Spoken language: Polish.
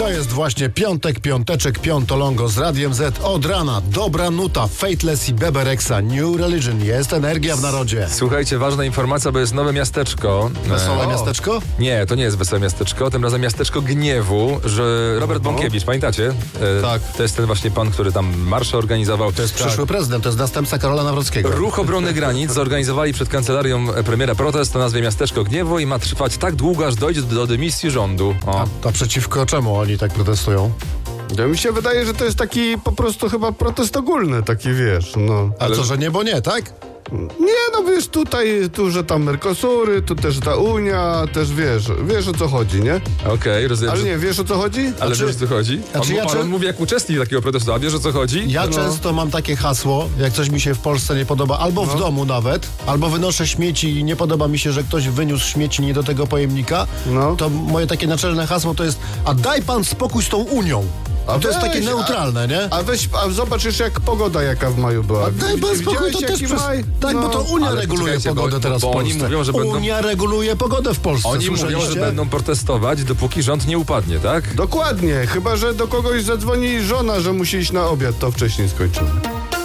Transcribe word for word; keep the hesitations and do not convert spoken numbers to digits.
To jest właśnie piątek, piąteczek, piątolongo z Radiem Z od rana. Dobra nuta, Fateless i Beberexa, New Religion. Jest energia w narodzie. Słuchajcie, ważna informacja, bo jest nowe miasteczko. Wesołe E, miasteczko? Nie, to nie jest Wesołe Miasteczko, tym razem Miasteczko Gniewu, że Robert No. Bąkiewicz, pamiętacie? E, Tak. To jest ten właśnie pan, który tam marsze organizował. To jest przyszły prezydent, to jest następca Karola Nawrockiego. Ruch Obrony Granic zorganizowali przed kancelarią premiera protest o nazwie Miasteczko Gniewu i ma trwać tak długo, aż dojdzie do, do dymisji rządu. O. A to przeciwko czemu oni tak protestują? Ja mi się wydaje, że to jest taki po prostu chyba protest ogólny, taki wiesz, no. A Ale- co, że nie, bo nie, tak? Nie, no wiesz, tutaj, tu, że tam Mercosury, tu też ta Unia, też wiesz, wiesz o co chodzi, nie? Okej, rozumiem. Ale że- nie, wiesz o co chodzi? Ale Znaczy- wiesz, o co chodzi? znaczy on, ja on, czy- on mówi jak uczestnik takiego protestu, a wiesz, o co chodzi? Ja No. często mam takie hasło, jak coś mi się w Polsce nie podoba, albo w No. domu nawet, albo wynoszę śmieci i nie podoba mi się, że ktoś wyniósł śmieci nie do tego pojemnika, No. to moje takie naczelne hasło to jest: a daj pan spokój z tą Unią. A to jest weź, takie neutralne, nie? A weź, a zobacz jeszcze jak pogoda jaka w maju była. A daj pan spokój, Widziałeś, to też jaki przez... maj? Tak, No. bo to Unia Ale reguluje poczekajcie, pogodę bo- teraz bo w oni Polsce. mówią, że będą- Unia reguluje pogodę w Polsce, Oni mówią, że słyszeliście? będą protestować, dopóki rząd nie upadnie, tak? Dokładnie, chyba że do kogoś zadzwoni żona, że musi iść na obiad, to wcześniej skończymy.